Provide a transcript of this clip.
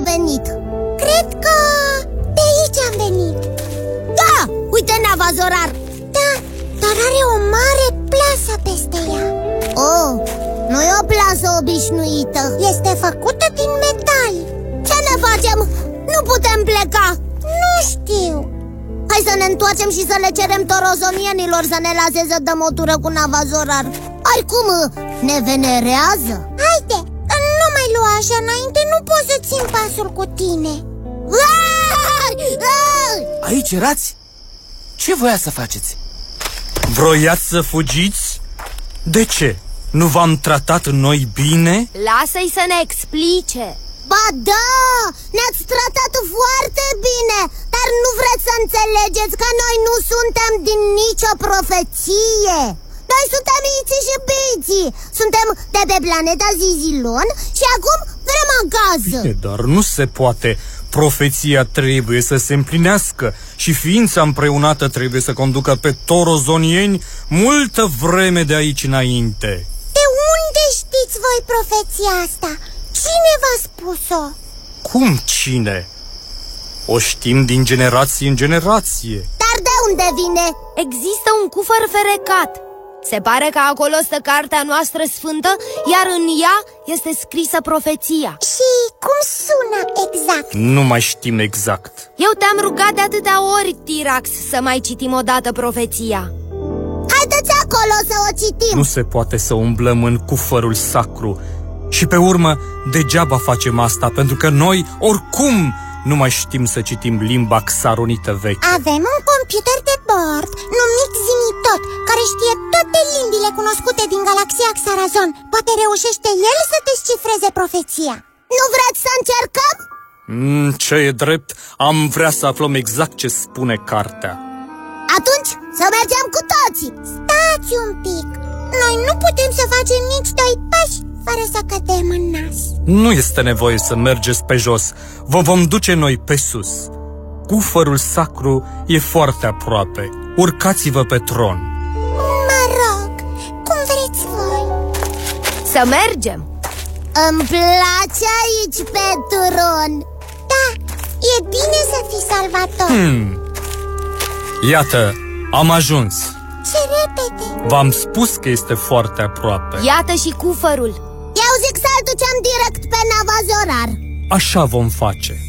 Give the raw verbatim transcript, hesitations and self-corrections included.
venit? Cred că de aici am venit. Da, uite nava Zorar. Da, dar are o mare plasă peste ea. Oh, nu e o plasă obișnuită. Este făcută din metal. Ce ne facem? Nu putem pleca. Nu știu. Hai să ne întoarcem și să le cerem torozonienilor să ne lase să dăm o tură cu nava Zorar. Ai cum, ne venerează? Haide, nu mai lua așa înainte, nu pot să țin pasul cu tine. Aici erați? Ce voia să faceți? Vroiați să fugiți? De ce? Nu v-am tratat noi bine? Lasă-i să ne explice. Ba da, ne-ați tratat foarte bine, dar nu vreți să înțelegeți că noi nu suntem din nicio profeție. Noi suntem Iții și Biții. Suntem de pe planeta Zizilon și acum vrem acasă. Bine, dar nu se poate. Profeția trebuie să se împlinească și ființa împreunată trebuie să conducă pe torozonieni multă vreme de aici înainte. De unde știți voi profeția asta? Cine v-a spus-o? Cum cine? O știm din generație în generație. Dar de unde vine? Există un cufăr ferecat. Se pare că acolo stă cartea noastră sfântă, iar în ea este scrisă profeția. Și cum sună exact? Nu mai știm exact. Eu te-am rugat de atâtea ori, Tirax, să mai citim odată profeția. Haideți acolo să o citim. Nu se poate să umblăm în cufărul sacru. Și pe urmă, degeaba facem asta, pentru că noi, oricum, nu mai știm să citim limba xaronită veche. Avem un computer de bord numit Zinitot, care știe toate limbile cunoscute din galaxia Xarazon. Poate reușește el să descifreze profeția. Nu vreți să încercăm? Mm, ce e drept, am vrea să aflăm exact ce spune cartea. Atunci să mergem cu toții. Stați un pic. Noi nu putem să facem nici doi pași fără să cădem în nas. Nu este nevoie să mergeți pe jos. Vă vom duce noi pe sus. Cufărul sacru e foarte aproape. Urcați-vă pe tron. Mă rog, cum vreți voi. Să mergem. Îmi place aici pe tron. Da, e bine să fii salvator. hmm. Iată, am ajuns. Ce repede. V-am spus că este foarte aproape. Iată și cufărul. Eu zic să-l ducem direct pe nava Zorar. Așa vom face.